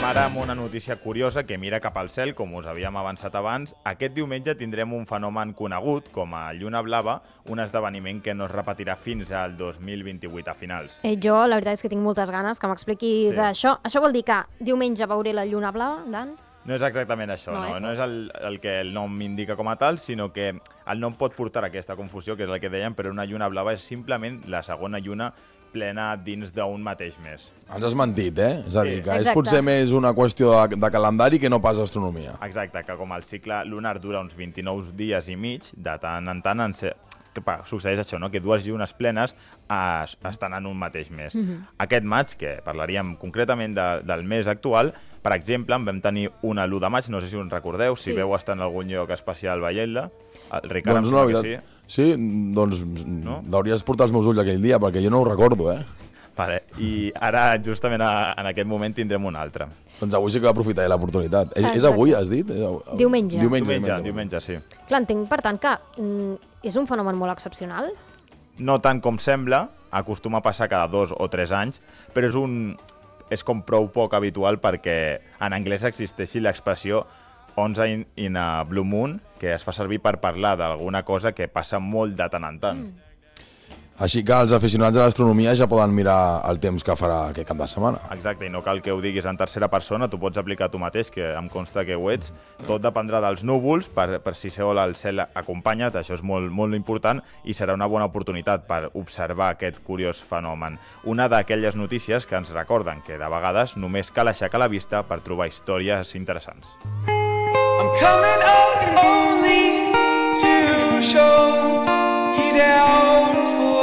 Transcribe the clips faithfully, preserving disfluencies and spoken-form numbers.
ara amb una notícia curiosa que mira cap al cel, com us havíem avançat abans. Aquest diumenge tindrem un fenomen conegut com a Lluna Blava, un esdeveniment que no es repetirà fins al dos mil vint-i-vuit a finals. Eh, jo, la veritat és que tinc moltes ganes que m'expliquis Sí. això. Això vol dir que diumenge veuré la Lluna Blava, Dan? No és exactament això, No, no, eh? no és el, el que el nom indica com a tal, sinó que el nom pot portar aquesta confusió, que és el que dèiem, però una lluna blava és simplement la segona lluna plena dins d'un mateix mes. Ens has mentit, eh? És a dir, Sí. que és Exacte. potser més una qüestió de, de calendari que no pas astronomia. Exacte, que com el cicle lunar dura uns vint-i-nou dies i mig, de tant en tant en se... que pa, succeeix això, no? Que dues llunes plenes es, estan en un mateix mes. Mhm. Aquest maig, que parlaríem concretament de, del mes actual, per exemple, en vam tenir una l'u de maig, no sé si us recordeu, si Sí. veu estar en algun lloc especial veient-la. El Ricard, Doncs em no, la sembla veritat... que Sí, doncs No? hauries portar els meus ulls aquell dia, perquè jo no ho recordo, eh? Vale. I ara, justament a, en aquest moment, tindrem un altre. Doncs avui sí que aprofitaré l'oportunitat. És, és Exacte. avui, has dit? És avui. Diumenge. Diumenge, Diumenge, diumenge, sí. Clar, entenc, per tant, que mm, és un fenomen molt excepcional. No tant com sembla, acostuma a passar cada dos o tres anys, però és un és com prou poc habitual perquè en anglès existeixi l'expressió once in, in a blue moon, que es fa servir per parlar d'alguna cosa que passa molt de tant en tant. Mm. Així que els aficionats a l'astronomia ja poden mirar el temps que farà aquest cap de setmana. Exacte, i no cal que ho diguis en tercera persona, tu pots aplicar tu mateix, que em consta que ho ets. Tot dependrà dels núvols, per, per si sol el cel acompanya't, això és molt, molt important, i serà una bona oportunitat per observar aquest curiós fenomen. Una d'aquelles notícies que ens recorden que de vegades només cal aixecar la vista per trobar històries interessants. I'm coming up only to show you down for.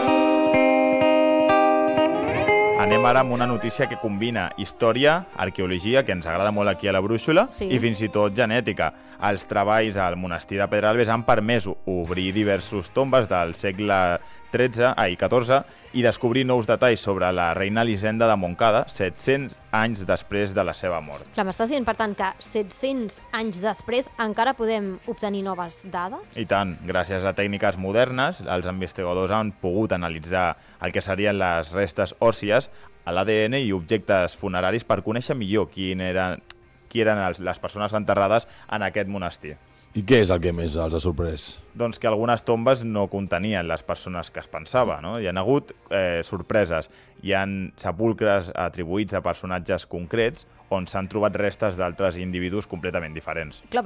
Anem ara amb una notícia que combina història, arqueologia, que ens agrada molt aquí a la Brúixola, Sí. i fins i tot genètica. Els treballs al monestir de Pedralbes han permès obrir diversos tombes del segle tretze, ai, catorze i descobrir nous detalls sobre la reina Elisenda de Montcada, set-cents anys després de la seva mort. Clar, m'estàs dient, per tant, que set-cents anys després encara podem obtenir noves dades? I tant, gràcies a tècniques modernes, els investigadors han pogut analitzar el que serien les restes òssies, l'A D N i objectes funeraris per conèixer millor quin eren, qui eren els, les persones enterrades en aquest monestir. I què és el que més els ha sorprès? Doncs que algunes tombes no contenien les persones que es pensava, no? Hi ha hagut eh, sorpreses. Hi ha sepulcres atribuïts a personatges concrets on s'han trobat restes d'altres individus completament diferents. Clar,